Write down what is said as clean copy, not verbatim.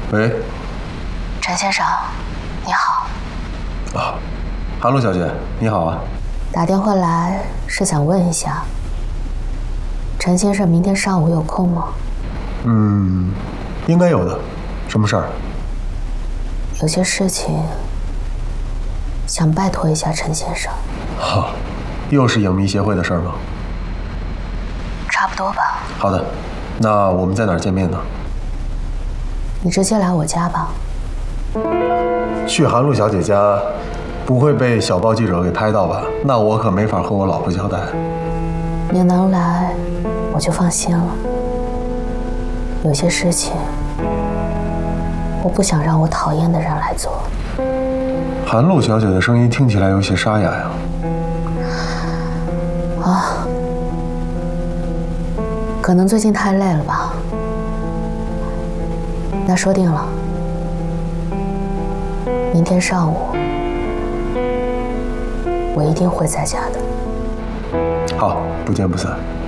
喂， 陈先生，你好。 啊，韩露小姐，你好啊。 打电话来是想问一下，陈先生明天上午有空吗？ 应该有的。什么事儿？ 有些事情想拜托一下陈先生。 好，又是影迷协会的事儿吗？ 差不多吧。 好的，那我们在哪儿见面呢？ 你直接来我家吧。 去韩露小姐家，不会被小报记者给拍到吧？那我可没法和我老婆交代。 你能来，我就放心了。有些事情，我不想让我讨厌的人来做。 韩露小姐的声音听起来有些沙哑呀。 啊，可能最近太累了吧。那说定了，明天上午我一定会在家的。 好，不见不散。